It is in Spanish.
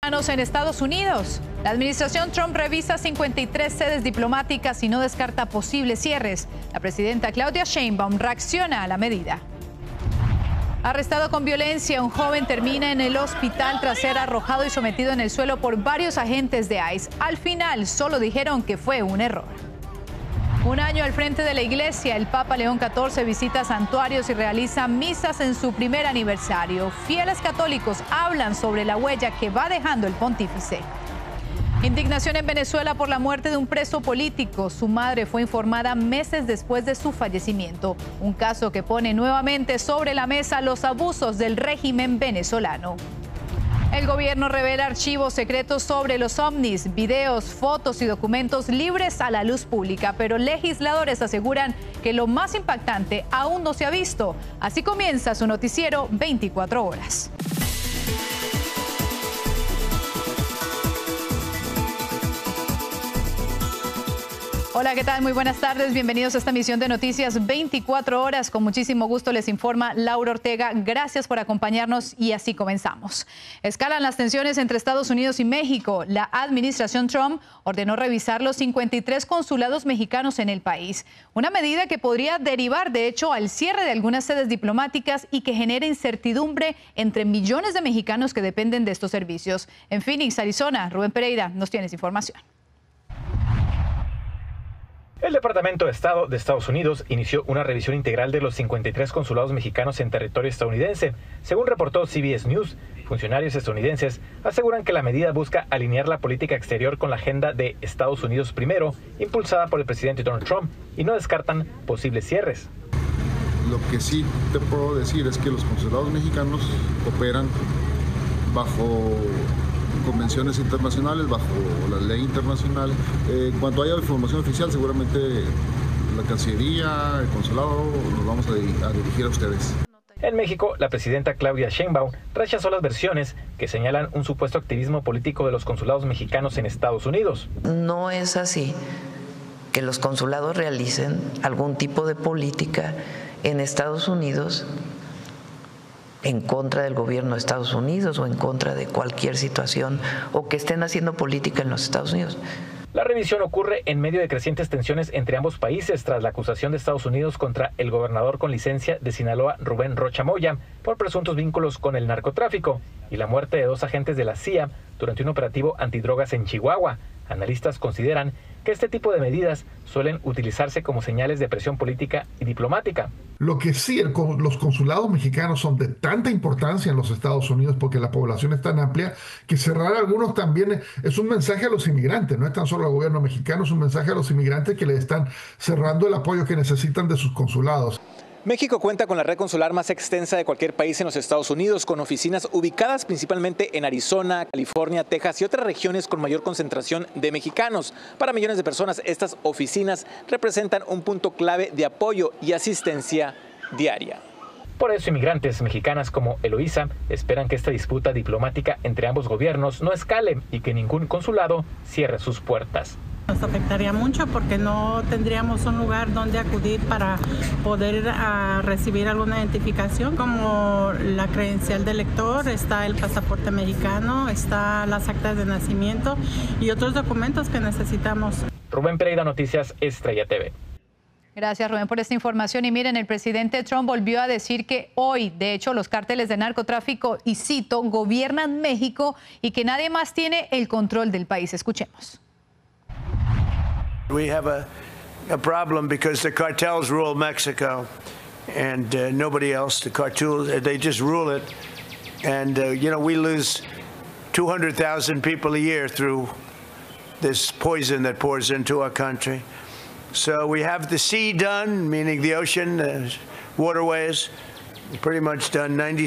En Estados Unidos, la administración Trump revisa 53 sedes diplomáticas y no descarta posibles cierres. La presidenta Claudia Sheinbaum reacciona a la medida. Arrestado con violencia, un joven termina en el hospital tras ser arrojado y sometido en el suelo por varios agentes de ICE. Al final, solo dijeron que fue un error. Un año al frente de la iglesia, el Papa León XIV visita santuarios y realiza misas en su primer aniversario. Fieles católicos hablan sobre la huella que va dejando el pontífice. Indignación en Venezuela por la muerte de un preso político. Su madre fue informada meses después de su fallecimiento. Un caso que pone nuevamente sobre la mesa los abusos del régimen venezolano. El gobierno revela archivos secretos sobre los ovnis, videos, fotos y documentos libres a la luz pública, pero legisladores aseguran que lo más impactante aún no se ha visto. Así comienza su noticiero 24 horas. Hola, ¿qué tal? Muy buenas tardes. Bienvenidos a esta emisión de Noticias 24 horas. Con muchísimo gusto les informa Laura Ortega. Gracias por acompañarnos y así comenzamos. Escalan las tensiones entre Estados Unidos y México. La administración Trump ordenó revisar los 53 consulados mexicanos en el país. Una medida que podría derivar, de hecho, al cierre de algunas sedes diplomáticas y que genere incertidumbre entre millones de mexicanos que dependen de estos servicios. En Phoenix, Arizona, Rubén Pereira, nos tienes información. El Departamento de Estado de Estados Unidos inició una revisión integral de los 53 consulados mexicanos en territorio estadounidense. Según reportó CBS News, funcionarios estadounidenses aseguran que la medida busca alinear la política exterior con la agenda de Estados Unidos primero, impulsada por el presidente Donald Trump, y no descartan posibles cierres. Lo que sí te puedo decir es que los consulados mexicanos operan bajo convenciones internacionales, bajo la ley internacional. En cuanto haya información oficial, seguramente la Cancillería, el consulado, nos vamos a dirigir a ustedes. En México, la presidenta Claudia Sheinbaum rechazó las versiones que señalan un supuesto activismo político de los consulados mexicanos en Estados Unidos. No es así que los consulados realicen algún tipo de política en Estados Unidos en contra del gobierno de Estados Unidos o en contra de cualquier situación o que estén haciendo política en los Estados Unidos. La revisión ocurre en medio de crecientes tensiones entre ambos países tras la acusación de Estados Unidos contra el gobernador con licencia de Sinaloa, Rubén Rocha Moya, por presuntos vínculos con el narcotráfico y la muerte de 2 agentes de la CIA durante un operativo antidrogas en Chihuahua. Analistas consideran que este tipo de medidas suelen utilizarse como señales de presión política y diplomática. Lo que sí, los consulados mexicanos son de tanta importancia en los Estados Unidos porque la población es tan amplia que cerrar algunos también es un mensaje a los inmigrantes, no es tan solo al gobierno mexicano, es un mensaje a los inmigrantes que le están cerrando el apoyo que necesitan de sus consulados. México cuenta con la red consular más extensa de cualquier país en los Estados Unidos, con oficinas ubicadas principalmente en Arizona, California, Texas y otras regiones con mayor concentración de mexicanos. Para millones de personas, estas oficinas representan un punto clave de apoyo y asistencia diaria. Por eso, inmigrantes mexicanas como Eloísa esperan que esta disputa diplomática entre ambos gobiernos no escale y que ningún consulado cierre sus puertas. Nos afectaría mucho porque no tendríamos un lugar donde acudir para poder recibir alguna identificación como la credencial de lector, está el pasaporte mexicano, está las actas de nacimiento y otros documentos que necesitamos. Rubén Pereira, Noticias Estrella TV. Gracias, Rubén, por esta información. Y miren, el presidente Trump volvió a decir que hoy, de hecho, los cárteles de narcotráfico, y cito, gobiernan México y que nadie más tiene el control del país. Escuchemos. We have a problem because the cartels rule Mexico and nobody else. The cartels, they just rule it. And, we lose 200,000 people a year through this poison that pours into our country. So we have the sea done, meaning the ocean, waterways, pretty much done.